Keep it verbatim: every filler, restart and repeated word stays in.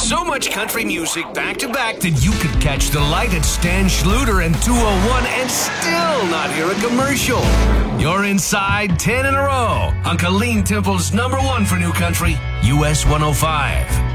So much country music back to back that you could catch the light at Stan Schluter and two oh one and still not hear a commercial. You're inside ten in a row on Colleen Temple's number one for new country, U S one oh five.